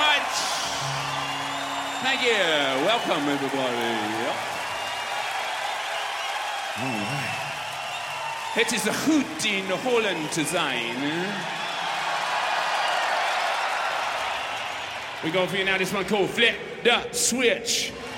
much. Thank you. Welcome, everybody. All right. Het is goed in Holland te zijn. We go for you now. This one called Flip the Switch.